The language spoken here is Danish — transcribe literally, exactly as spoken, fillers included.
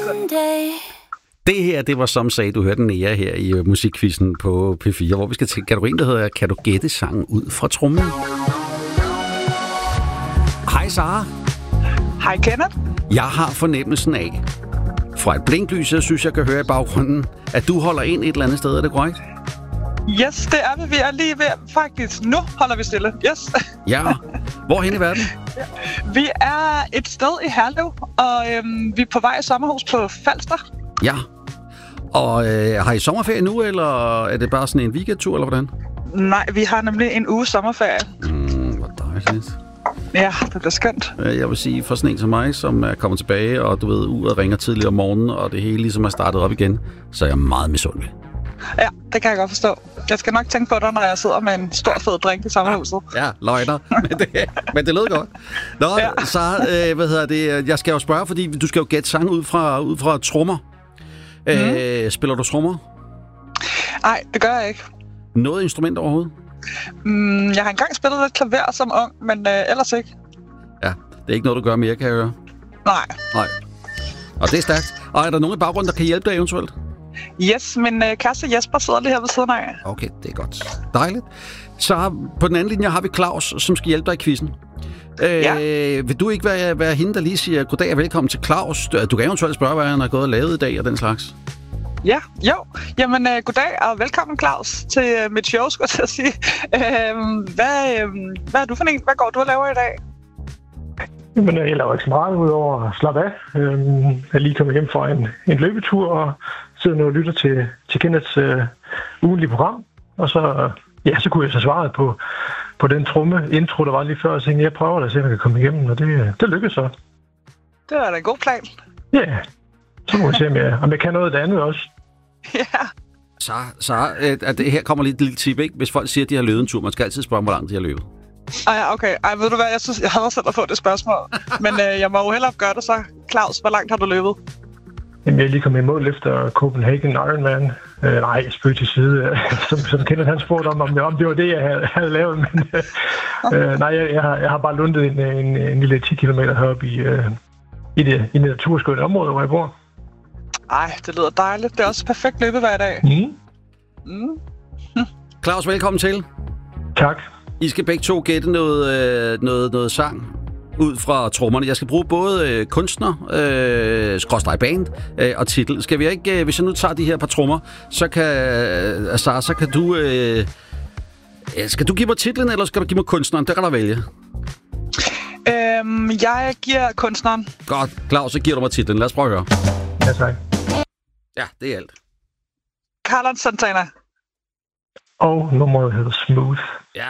Det her, det var som sagde, du hørte den nære her i uh, musikquizzen på P fire, hvor vi skal til kategorien, der hedder Kan du gætte sangen ud fra trommen? Hej Sara. Hej Kenneth. Jeg har fornemmelsen af, fra et blinklys, jeg synes, jeg kan høre i baggrunden, at du holder ind et eller andet sted, er det korrekt? Yes, det er vi. Vi er lige ved, faktisk. Nu holder vi stille. Yes. Ja. Hvorhen i verden? Vi er et sted i Herlev, og øhm, vi er på vej i sommerhus på Falster. Ja. Og øh, har I sommerferie nu, eller er det bare sådan en weekendtur, eller hvordan? Nej, vi har nemlig en uge sommerferie. Mm, hvor dejligt. Ja, det bliver skønt. Jeg vil sige, for sådan en som mig, som er kommet tilbage, og du ved, uret ringer tidligere om morgenen, og det hele ligesom er startet op igen, så er jeg meget misundelig. Ja, det kan jeg godt forstå. Jeg skal nok tænke på dig, når jeg sidder med en stor fed drink i sommerhuset. Ja, løgner. Men det, men det lød godt. Nå, ja. Så øh, hvad hedder det? Jeg skal jo spørge, fordi du skal jo gætte sang ud fra, ud fra trommer. Mm. Øh, spiller du trommer? Nej, det gør jeg ikke. Noget instrument overhovedet? Mm, jeg har engang spillet lidt klaver som ung, men øh, ellers ikke. Ja, det er ikke noget, du gør mere, kan jeg høre? Nej. Nej. Og det er stærkt. Og er der nogen i baggrunden, der kan hjælpe dig eventuelt? Yes, min øh, kæreste Jesper sidder lige her ved siden af. Okay, det er godt. Dejligt. Så på den anden linje har vi Claus, som skal hjælpe dig i quizzen. Øh, ja. Vil du ikke være, være hende, der lige siger goddag og velkommen til Claus? Du kan eventuelt spørge, hvad han har gået og lavet i dag og den slags. Ja, jo. Jamen, øh, goddag og velkommen, Claus, til øh, mit show, skulle jeg sige. Øh, hvad, øh, hvad er du for en? Hvad går du og laver i dag? Jamen, jeg laver ikke så meget udover at slappe af. Øh, jeg er lige kommet hjem fra en, en løbetur og sidder nu og lytter til, til Kenneths øh, ugenlige program. Og så, ja, så kunne jeg så svare på, på den tromme intro, der var lige før. Og tænkte, jeg prøver da at se, om jeg kan komme igennem, og det, det lykkedes så. Det var da en god plan. Ja, yeah. Så må jeg se, om jeg, om jeg kan noget af det andet også. Ja. Så, så at det her kommer lige et lille tip, ikke? Hvis folk siger, at de har løbet en tur, man skal altid spørge, hvor langt de har løbet. Ej, okay. Ej, ved du hvad? Jeg synes, jeg havde selv at få det spørgsmål. Men øh, jeg må jo hellere gøre det så. Claus, hvor langt har du løbet? Jamen, jeg er lige kommet i mål efter Copenhagen Ironman. Øh, nej, spøg til side. som, som Kenneth han spurgte om, om det, om det var det, jeg havde, havde lavet. Men øh, nej, jeg, jeg, har, jeg har bare lundet en, en, en lille ti kilometer heroppe i, øh, i det, i det naturskønne område, hvor jeg bor. Ej, det lyder dejligt. Det er også perfekt løbevejr i dag. Mm. Mm. Claus, velkommen til. Tak. I skal begge to gætte noget, øh, noget, noget sang ud fra trommerne. Jeg skal bruge både øh, kunstner, øh, skråstreg band øh, og titel. Skal vi ikke, øh, hvis jeg nu tager de her par trommer, så kan, øh, altså, så kan du... Øh, skal du give mig titlen, eller skal du give mig kunstneren? Det kan du vælge. Øhm, jeg giver kunstneren. Godt. Claus, så giver du mig titlen. Lad os prøve at høre. Ja, tak. Ja, det er alt. Carlos Santana. Og nummeret hedder Smooth. Ja.